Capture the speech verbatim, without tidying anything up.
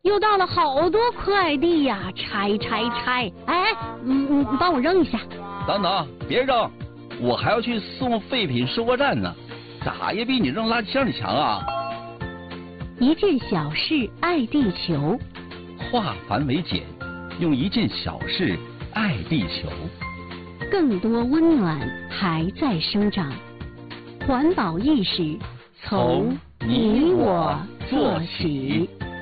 又到了好多快递呀，拆拆拆！哎，嗯嗯，帮我扔一下。 等等，别扔，我还要去送废品收货站呢，咋也比你扔垃圾箱里强啊！ 一件小事爱地球， 化繁为简，用一件小事爱地球。 更多温暖还在生长，环保意识从你我做起。